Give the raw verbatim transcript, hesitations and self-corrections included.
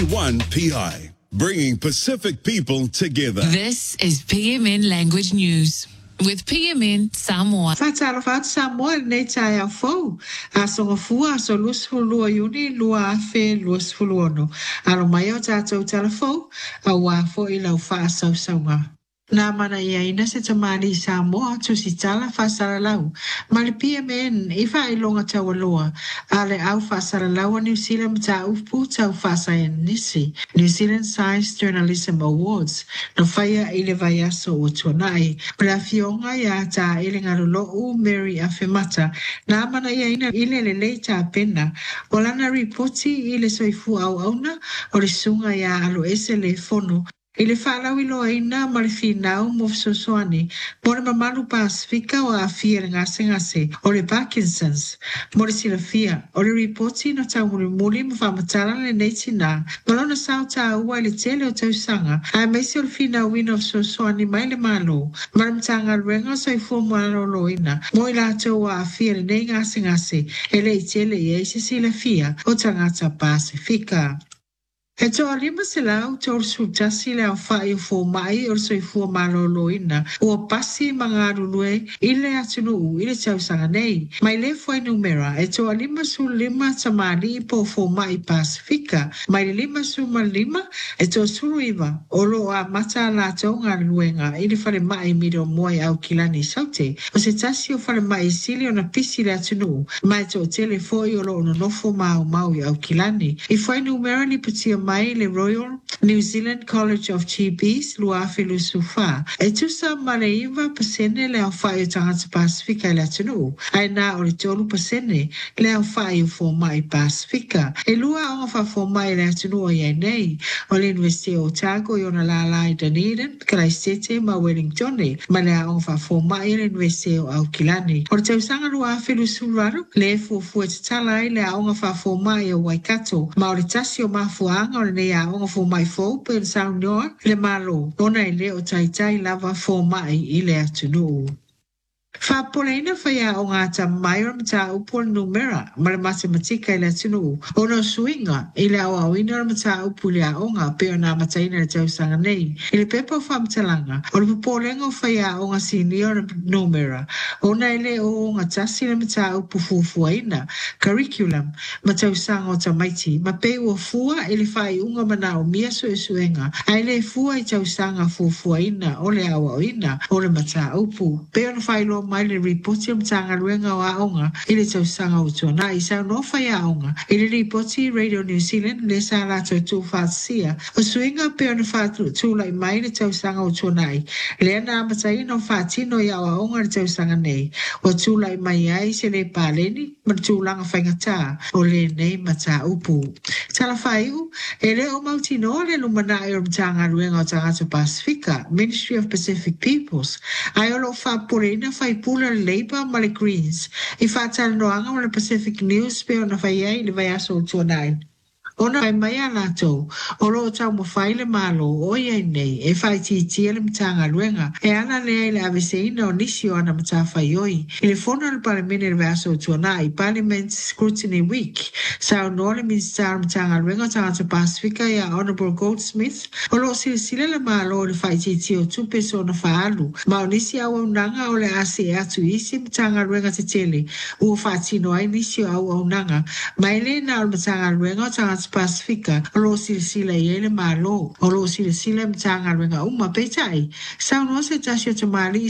one P I, bringing Pacific people together. This is P M N Language News with P M N Samoa. Fatalo fat Samoa ne tai a fo. A songa fua so lus fulua yuni lua fe lus fuluono. Alo mai o tātou telefo a wā fo i lau wha sau saunga. Nā mana ia ina se tamani Samoa tu si tala whasara lau. Mali P M N i wha i longa taua loa. Ale au whasara lau a New Zealand ta upu tau whasaya nisi. New Zealand Science Journalism Awards. No whaia i le vai aso o tuanai. Pela fionga ia ta ele ngarolo u Mary Afemata. Nā mana ia ina i le le le ta pena. O lana ripoti i le soifu au auna. O le sunga ia alo ese le fono. I le whalau i loa ina marifinau mo fsosoani, mo le mamalu Pasifika o a fia ngase ngase, o le Parkinson's, mo le silafia, o le ripoti na tau muli muli mo whamatala le neiti nā, malona sao ta ua i le tele o tau sanga, a meisi o le finau ina o fsosoani mai le malo, maramtanga ruenga so i fua mwalo lo ina, mo i lato a fia le nei ngase ngase, e le i tele i eisi silafia o tangata Pasifika. E toa lima se lau tōru sutasi le au whai o fō mai o so i fua malolo ina. Ua pasi mga arulue i le atunu u i le tausanga nei. Mai le fwai numera e toa lima su lima tamani i po fō mai Pasifika. Mai le lima su ma lima e toa suru iwa o lo a mata la taunga luenga i le whare mai miro moe au kilani saute. O se tasi o whare mai sili o na pisi le atunu. Mai toa tele fwai o lo no nofo mau mau i au kilani. I fwai numera li patia mai le Royal New Zealand College of G Ps lua filu sufa. E tusa maleiva pasene le au whai o tangata Pasifika i le atunu. Ai nā o le tolu pasene le au whai o fōma i Pasifika. E lua o ngawha fōma i le atunu o iai nei. O le University o Otago i ona la i Dunedin, Christchurch ma Wellington. Ma le au ngawha fōma i le University o Aukilani. O le tausanga lua filu suraru le fufu e tatala i le au ngawha fōma i o Waikato. Ma o le tasi o mafuanga o le nei a onga fō mai fō pen saunioa le malo. Ona i le o taitai lava fō mai i le atunu. Whapoleina whaia o ngā ta mai o mta upo numera ma le matematika i le atunu. Ona suinga i le au au ina o mta upo le aonga pe o nā mataina le tausanga nei. I le pepa o whamtalanga o le pupolenga o whaia o ngā senior numera. Ona i le o ngā tasi le mta upo fufuaina curriculum ma tausanga o tamaiti. Ma pe ua fua i le whai unga mana o mia su e suenga. Ai le fua i tausanga fufuaina o le au au ina o le mta upo. Pe o na whai lo mai le ripoti o mtanga ruenga o aonga i le tausanga o tuana i sao no whai aonga. I le ripoti Radio New Zealand le sa lato tu whaatsia. O suinga pe o na whaatu tūla i mai le tausanga o tuana i. Le ana amatai no whaatino i au aonga le tausanga nei. O tūla i mai ai se le pāleni ma tūlanga whaingata o le nei mata upu. Tala whaiu, e le o mautino le lumana i o mtanga ruenga o tangata Pasifika, Ministry of Pacific Peoples. Ai o lo whaporeina whai pula Labour ma le Greens. I whātala noanga o le Pacific News pe o na whai ai le vai aso o tuanai. Ona ai mai a lato, o lo tau mo whai le malo o iai nei, e whai ti tia le mtanga luenga, e ana lea le aviseina o nisi o ana mta whai oi. I le fono le paramene le vaso o tuanai, Parliament Scrutiny Week, sa o no le minister mtanga luenga o tangata Pasifika ia Honourable Goldsmith, o lo sila sila le malo o le whai ti tia o tupe so na whaalu, ma o nisi au au nanga o le ase e atu isi mtanga luenga te tele, ua whaatino ai nisi o au au nanga, ma ele na o mtanga luenga o tangata Pasifika, o lo sila sila i ele malo, o lo sila sila mtanga luenga uma peitai, sa o no se tasio tamali